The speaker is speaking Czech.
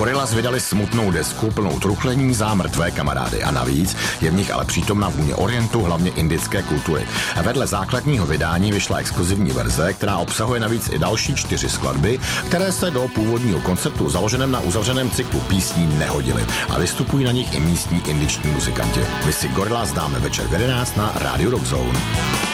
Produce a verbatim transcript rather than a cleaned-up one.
Gorillaz vydali smutnou desku plnou truchlení za mrtvé kamarády a navíc je v nich ale přítomná vůně orientu, hlavně indické kultury. A vedle základního vydání vyšla exkluzivní verze, která obsahuje navíc i další čtyři skladby, které se do původního konceptu založeném na uzavřeném cyklu písní nehodily a vystupují na nich i místní indiční muzikanti. My si Gorillaz dáme večer v jedenáct na Rádiu Rock Zone.